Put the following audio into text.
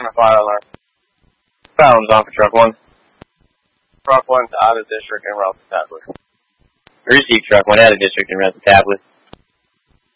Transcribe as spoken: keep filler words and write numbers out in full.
Fire alarm. Fountains on for truck one. Truck one's out of district and route to tablet. Receive truck one out of district and route to tablet.